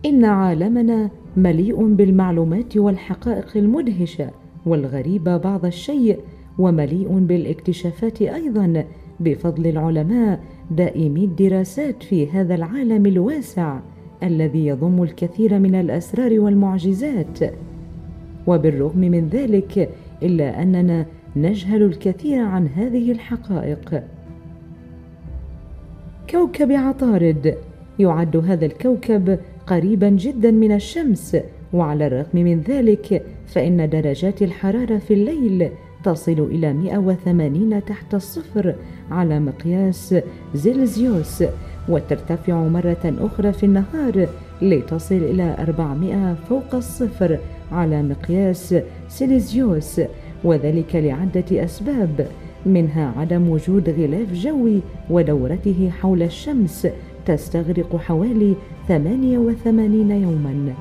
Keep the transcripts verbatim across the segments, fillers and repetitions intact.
إن عالمنا مليء بالمعلومات والحقائق المدهشة والغريبة بعض الشيء، ومليء بالاكتشافات أيضا بفضل العلماء دائمي الدراسات في هذا العالم الواسع الذي يضم الكثير من الأسرار والمعجزات. وبالرغم من ذلك إلا أننا نجهل الكثير عن هذه الحقائق. كوكب عطارد يعد هذا الكوكب قريبا جدا من الشمس، وعلى الرغم من ذلك فإن درجات الحرارة في الليل تصل إلى مئة وثمانين تحت الصفر على مقياس زلزيوس، وترتفع مرة أخرى في النهار لتصل إلى أربعمئة فوق الصفر على مقياس سيليزيوس، وذلك لعدة أسباب، منها عدم وجود غلاف جوي ودورته حول الشمس تستغرق حوالي ثمانية وثمانين يوما.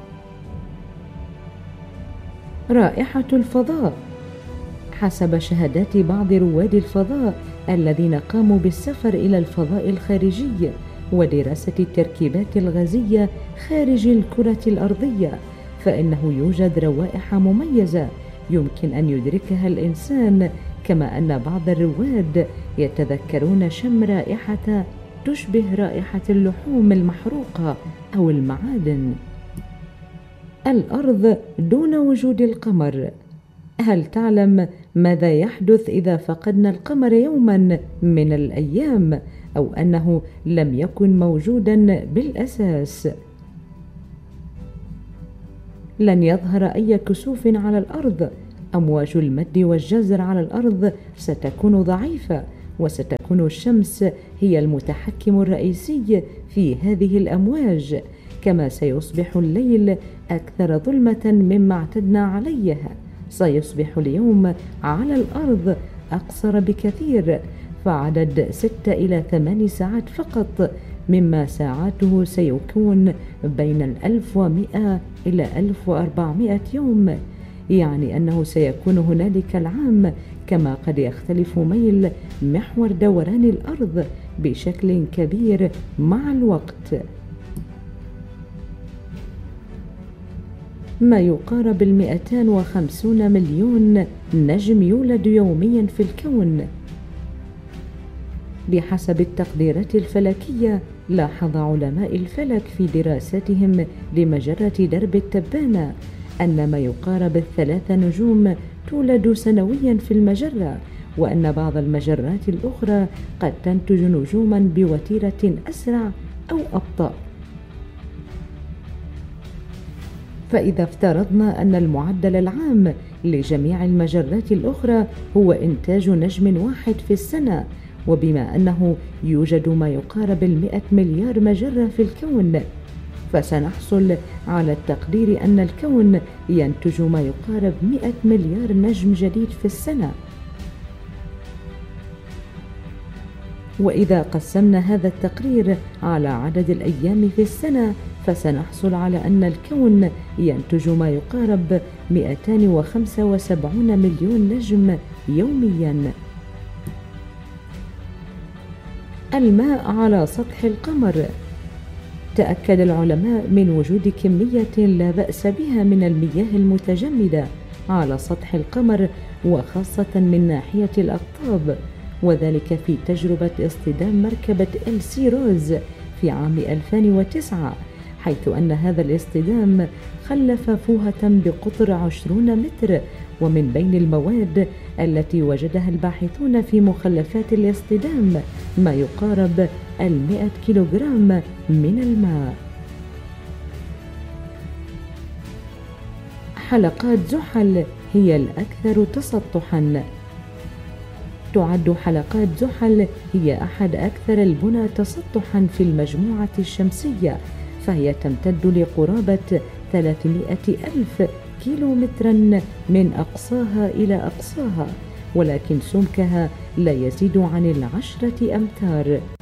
رائحة الفضاء. حسب شهادات بعض رواد الفضاء الذين قاموا بالسفر إلى الفضاء الخارجي ودراسة التركيبات الغازية خارج الكرة الأرضية، فإنه يوجد روائح مميزة يمكن أن يدركها الإنسان، كما أن بعض الرواد يتذكرون شم رائحة تشبه رائحة اللحوم المحروقة أو المعادن. الأرض دون وجود القمر. هل تعلم ماذا يحدث إذا فقدنا القمر يوما من الأيام، أو أنه لم يكن موجودا بالأساس؟ لن يظهر أي كسوف على الأرض، أمواج المد والجزر على الأرض ستكون ضعيفة، وستكون الشمس هي المتحكم الرئيسي في هذه الأمواج، كما سيصبح الليل أكثر ظلمة مما اعتدنا عليه. سيصبح اليوم على الأرض أقصر بكثير، فعدد ستة إلى ثمان ساعات فقط، مما ساعاته سيكون بين الألف ومئة إلى ألف وأربعمائة يوم، يعني أنه سيكون هنالك العام، كما قد يختلف ميل محور دوران الأرض بشكل كبير مع الوقت. ما يقارب المئتان وخمسون مليون نجم يولد يوميا في الكون. بحسب التقديرات الفلكية، لاحظ علماء الفلك في دراساتهم لمجرة درب التبانة أن ما يقارب الثلاث نجوم تولد سنويا في المجرة، وأن بعض المجرات الأخرى قد تنتج نجوما بوتيرة أسرع أو أبطأ. فإذا افترضنا أن المعدل العام لجميع المجرات الأخرى هو إنتاج نجم واحد في السنة، وبما أنه يوجد ما يقارب المئة مليار مجرة في الكون، فسنحصل على التقدير أن الكون ينتج ما يقارب مئة مليار نجم جديد في السنة. وإذا قسمنا هذا التقرير على عدد الأيام في السنة، فسنحصل على أن الكون ينتج ما يقارب مئتين وخمسة وسبعين مليون نجم يوميا. الماء على سطح القمر. تأكد العلماء من وجود كمية لا بأس بها من المياه المتجمدة على سطح القمر، وخاصة من ناحية الأقطاب، وذلك في تجربة اصطدام مركبة إل سي روز في عام ألفين وتسعة، حيث أن هذا الاصطدام خلف فوهة بقطر عشرين متر، ومن بين المواد التي وجدها الباحثون في مخلفات الاصطدام ما يقارب المئة كيلوغرام من الماء. حلقات زحل هي الأكثر تسطحاً. تعد حلقات زحل هي أحد أكثر البنى تسطحاً في المجموعة الشمسية، فهي تمتد لقرابة ثلاثمائة ألف كيلومتراً من أقصاها إلى أقصاها، ولكن سمكها لا يزيد عن العشرة أمتار.